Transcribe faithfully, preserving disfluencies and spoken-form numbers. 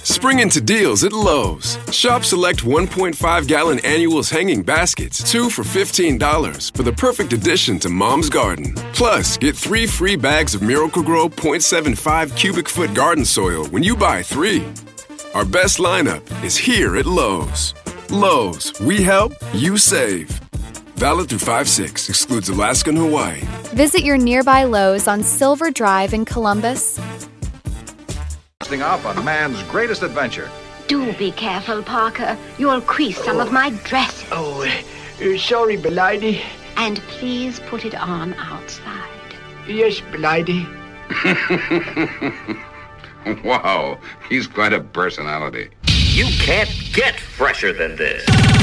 Spring into deals at Lowe's. Shop select one point five gallon annuals hanging baskets, two for fifteen dollars, for the perfect addition to Mom's garden. Plus, get three free bags of Miracle-Gro point seven five cubic foot garden soil when you buy three. Our best lineup is here at Lowe's. Lowe's, we help, you save. Valid through five six, excludes Alaska and Hawaii. Visit your nearby Lowe's on Silver Drive in Columbus. Up on man's greatest adventure. Do be careful, Parker. You'll crease some oh. of my dress. Oh, uh, sorry, Belady. And please put it on outside. Yes, Belady. Wow, he's quite a personality. You can't get fresher than this.